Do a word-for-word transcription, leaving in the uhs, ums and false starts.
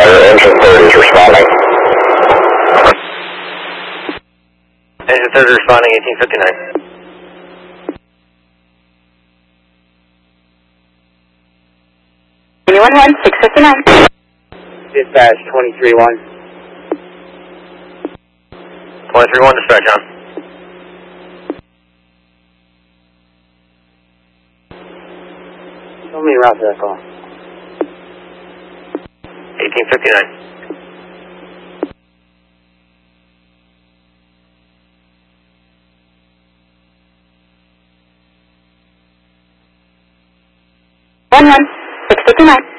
Fire, engine thirty is responding. Engine thirty responding, eighteen fifty-nine. Anyone one, six fifty-nine. Dispatch, twenty-three one. twenty-three one, dispatch on. Show me route to that call. eighteen fifty-nine. One one, six fifty-nine.